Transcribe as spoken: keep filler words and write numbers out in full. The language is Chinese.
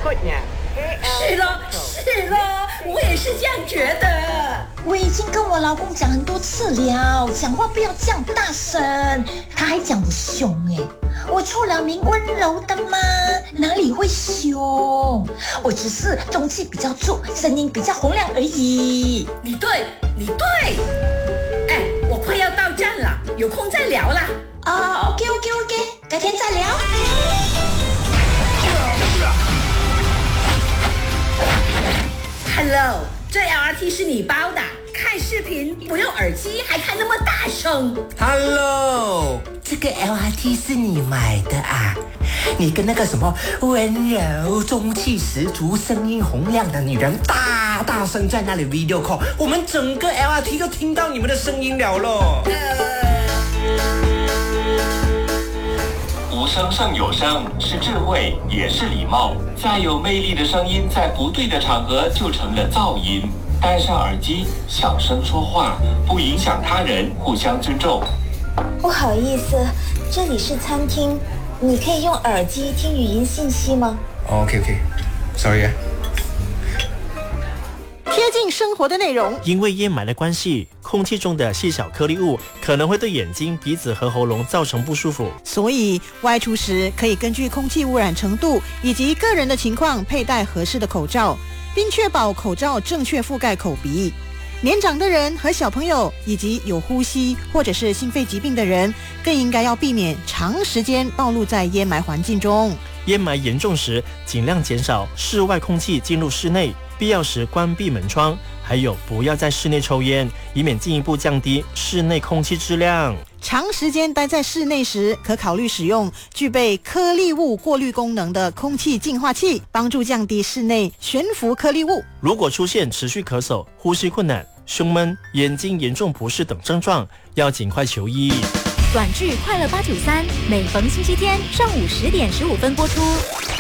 是了，是了，我也是这样觉得。 我已经跟我老公讲很多次了，讲话不要这样大声，他还讲我凶哎。我出了名温柔的吗？哪里会凶？我只是中气比较足，声音比较洪亮而已。 你对，你对。哎，我快要到站了，有空再聊啦。 啊、uh, ，OK OK OK， 改天再聊。 Hello， 这 L R T 是你包的，看视频不用耳机还开那么大声。 Hello， 这个 L R T 是你买的啊？你跟那个什么温柔、中气十足、声音洪亮的女人大大声在那里 video call， 我们整个 L R T 都听到你们的声音了咯。呃无声胜有声，是智慧，也是礼貌。再有魅力的声音，在不对的场合就成了噪音。戴上耳机，小声说话，不影响他人，互相尊重。 不好意思，这里是餐厅，你可以用耳机听语音信息吗？ OK OK，Sorry 啊。 贴近生活的内容， 因为烟霾的关系，空气中的细小颗粒物可能会对眼睛、鼻子和喉咙造成不舒服， 所以外出时可以根据空气污染程度以及个人的情况佩戴合适的口罩，并确保口罩正确覆盖口鼻。年长的人和小朋友以及有呼吸或者是心肺疾病的人，更应该要避免长时间暴露在烟霾环境中。 烟霾严重时，尽量减少室外空气进入室内，必要时关闭门窗，还有不要在室内抽烟，以免进一步降低室内空气质量。 长时间待在室内时，可考虑使用具备颗粒物过滤功能的空气净化器，帮助降低室内悬浮颗粒物。 如果出现持续咳嗽、呼吸困难、胸闷、眼睛严重不适等症状，要尽快求医。 短剧《快乐八九三》每逢星期天上午十点十五分播出。